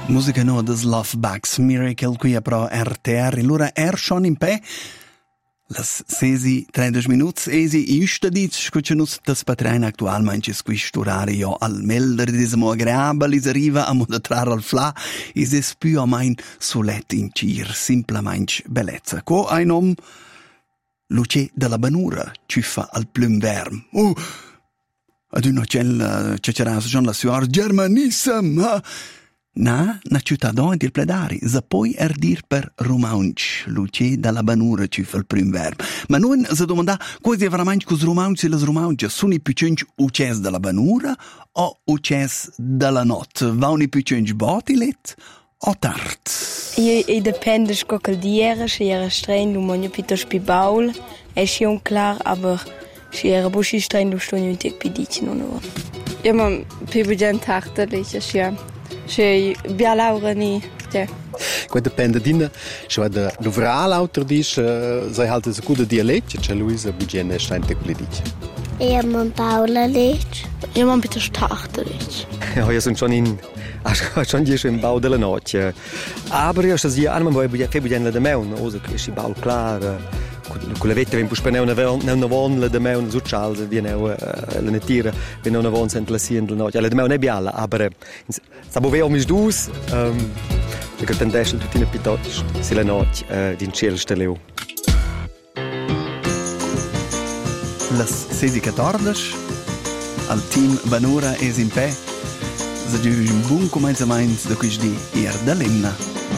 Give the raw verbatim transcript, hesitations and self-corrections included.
Musica no des Love Bugs Miracle qui a pro R T R. Allora er schon in pe. Las sesi tredici minuti esi iusta dic che nus das patrein actualmente questo orario al melder dismo agreabile is arriva a modetrar al fla is es più o mein sulet in cir simplemente bellezza. Co ein om Luce della Banura ciuffa al plum verm. Oh, ad una cella c'era Jean la suor germanissima. Na, na città d'oin il pledari, se poi er dir per romanch, Luce della Banura ciuffa al plum verm. Ma noi se domanda cosa è veramente cos romanch e les romanche, sono i piccenti uces della Banura o uces della not? Va i piccenti botilet o tart? E, e depende sco che diere, se era streng, du monja pito spi baul, è schon klar, aber se era buschi streng, du sto un tic pidici non ho. Ja, man pibugen tartelig, ja. Se bia laura ni, ja. Qua depende din, se va de l'uvral autor dis, sei halt es gute dialekt, che Luisa bugene steinte plidici. Ja, man Paula lich. Ja, man pito tartelig. Ja, io sono schon in schon die schon im Bau della notte. Aber io sia anche voi bugia fe bugia da meun, osa che si bau clar. Con la vetta vem puspene una una von la da meun su Charles viene la netira, viene una von sent la sien della notte. La da meun è biala, aber sa bo veo mis dus, ehm che tendesce tutti ne pitot, si la notte din cielo steleu. Las sedi quattordici al team Banura es in pe. Se giù un buon començament de quist di ier da lemna.